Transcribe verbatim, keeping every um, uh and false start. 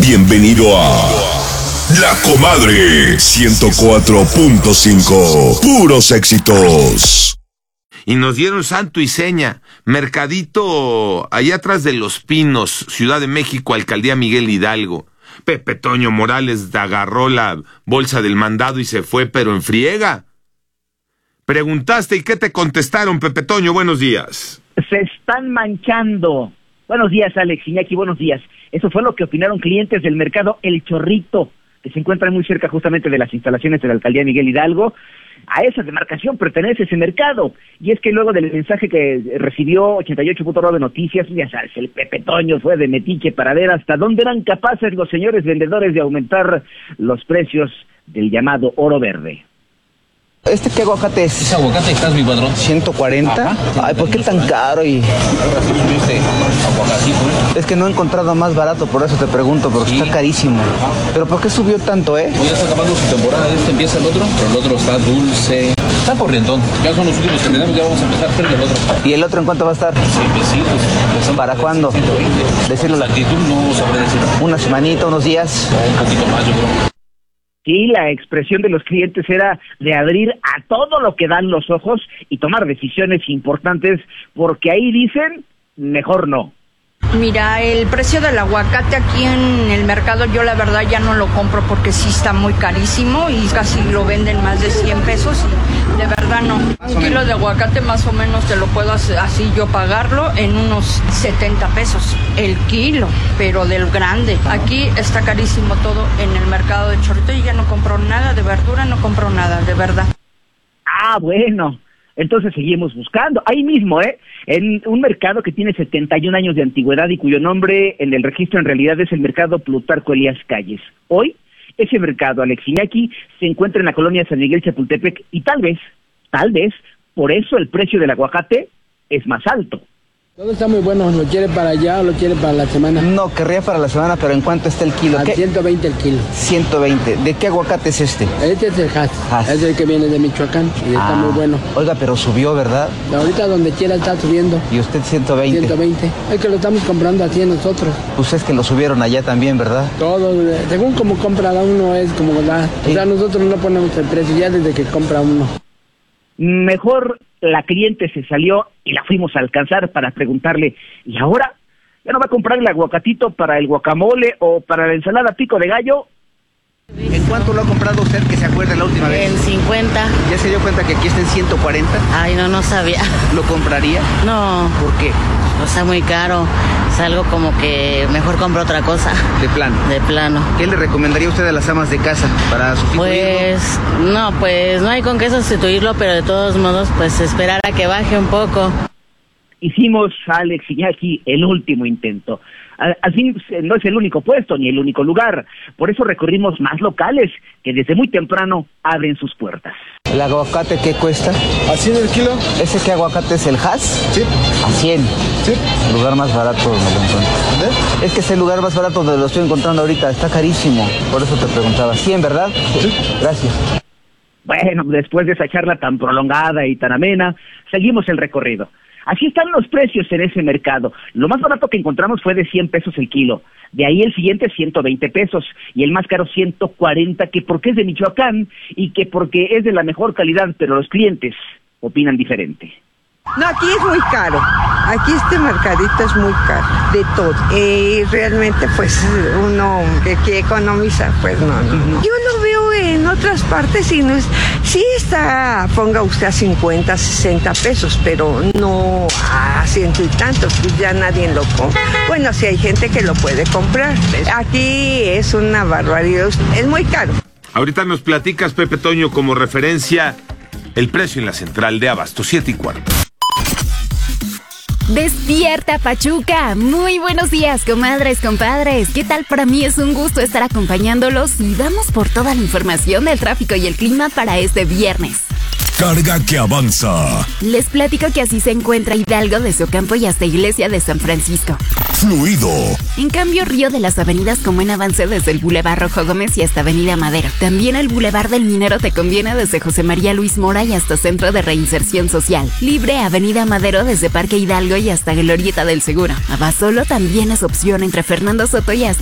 Bienvenido a La Comadre ciento cuatro punto cinco. Puros éxitos. Y nos dieron santo y seña. Mercadito allá atrás de Los Pinos, Ciudad de México, Alcaldía Miguel Hidalgo. Pepe Toño Morales agarró la bolsa del mandado y se fue, pero en friega. Preguntaste y ¿qué te contestaron, Pepe Toño? Buenos días. Se están manchando. Buenos días, Alex, Iñaki, buenos días. Eso fue lo que opinaron clientes del mercado El Chorrito, que se encuentra muy cerca justamente de las instalaciones de la Alcaldía Miguel Hidalgo. A esa demarcación pertenece ese mercado. Y es que luego del mensaje que recibió ochenta y ocho punto nueve Noticias, ya sabes, el Pepe Toño fue de metiche para ver hasta dónde eran capaces los señores vendedores de aumentar los precios del llamado oro verde. ¿Este qué aguacate es? Ese aguacate está, mi padrón. ¿ciento cuarenta? Ajá. Ay, ¿por qué tan caro? Y... Ahora sí subiste aguacatito, ¿eh? Es que no he encontrado más barato, por eso te pregunto, porque sí está carísimo. ¿Pero por qué subió tanto, eh? Pues ya está acabando su temporada, este empieza el otro, pero el otro está dulce, está corrientón. Ya son los últimos que tenemos, ya vamos a empezar pero el otro. ¿Y el otro en cuánto va a estar? cien pesitos. ¿Para cuándo? ciento veinte. Decirlo. La actitud no sabré decir. Una semanita, unos días. O un poquito más, yo creo. Sí, la expresión de los clientes era de abrir a todo lo que dan los ojos y tomar decisiones importantes, porque ahí dicen, mejor no. Mira, el precio del aguacate aquí en el mercado, yo la verdad ya no lo compro porque sí está muy carísimo y casi lo venden más de cien pesos y de verdad no. Un kilo de aguacate más o menos te lo puedo hacer, así yo pagarlo en unos setenta pesos el kilo, pero del grande. Aquí está carísimo todo en el mercado de Chorrito y ya no compro nada de verdura, no compro nada, de verdad. Ah, bueno. Entonces seguimos buscando, ahí mismo, ¿eh? En un mercado que tiene setenta y un años de antigüedad y cuyo nombre en el registro en realidad es el mercado Plutarco Elías Calles. Hoy, ese mercado, Alex Iñaki, se encuentra en la colonia San Miguel Chapultepec y tal vez, tal vez, por eso el precio del aguacate es más alto. Todo está muy bueno, ¿lo quiere para allá o lo quiere para la semana? No, querría para la semana, pero ¿en cuánto está el kilo? A ¿Qué? ciento veinte el kilo. ciento veinte. ¿De qué aguacate es este? Este es el Hass, Hass. es el que viene de Michoacán y está Ah, muy bueno. Oiga, pero subió, ¿verdad? Ahorita donde quiera está subiendo. Y usted ciento veinte. ciento veinte. Es que lo estamos comprando así nosotros. Pues es que lo subieron allá también, ¿verdad? Todo, según como compra uno es como da. O sea, nosotros no ponemos el precio ya desde que compra uno. Mejor la cliente se salió y la fuimos a alcanzar para preguntarle, ¿y ahora? ¿Ya no va a comprar el aguacatito para el guacamole o para la ensalada pico de gallo? ¿En cuánto lo ha comprado usted, que se acuerde la última vez? En cincuenta. ¿Ya se dio cuenta que aquí está en ciento cuarenta? Ay, no, no sabía. ¿Lo compraría? No, ¿Por qué? o sea, muy caro. Es algo como que mejor compro otra cosa. De plano. De plano. ¿Qué le recomendaría usted a las amas de casa para sustituirlo? Pues, no, pues no hay con qué sustituirlo, pero de todos modos, pues esperar a que baje un poco. Hicimos, Alex Iñaki, el último intento. Al, al fin, no es el único puesto ni el único lugar. Por eso recorrimos más locales que desde muy temprano abren sus puertas. ¿El aguacate qué cuesta? ¿A cien el kilo? ¿Ese qué aguacate es, el Hass? Sí. A cien. Sí. El lugar más barato donde lo encuentro. ¿Dónde? Es que es el lugar más barato donde lo estoy encontrando ahorita. Está carísimo. Por eso te preguntaba. ¿cien, verdad? Sí. Gracias. Bueno, después de esa charla tan prolongada y tan amena, seguimos el recorrido. Así están los precios en ese mercado. Lo más barato que encontramos fue de cien pesos el kilo. De ahí el siguiente ciento veinte pesos. Y el más caro ciento cuarenta, que porque es de Michoacán y que porque es de la mejor calidad, pero los clientes opinan diferente. No, aquí es muy caro. Aquí este mercadito es muy caro, de todo. Y realmente, pues, uno que quiere economizar, pues no, no. Yo lo veo en otras partes y no es... Sí está, ponga usted a cincuenta, sesenta pesos, pero no a ciento y tantos, pues ya nadie lo compra. Bueno, sí hay gente que lo puede comprar. Aquí es una barbaridad, es muy caro. Ahorita nos platicas, Pepe Toño, como referencia, el precio en la central de Abasto, siete y cuarto. Despierta, Pachuca. Muy buenos días, comadres, compadres. ¿Qué tal? Para mí es un gusto estar acompañándolos y vamos por toda la información del tráfico y el clima para este viernes. Carga que avanza. Les platico que así se encuentra Hidalgo desde Ocampo y hasta Iglesia de San Francisco. Fluido. En cambio, Río de las Avenidas con buen avance desde el Boulevard Rojo Gómez y hasta Avenida Madero. También el Boulevard del Minero te conviene desde José María Luis Mora y hasta Centro de Reinserción Social. Libre Avenida Madero desde Parque Hidalgo y hasta Glorieta del Seguro. Abasolo también es opción entre Fernando Soto y hasta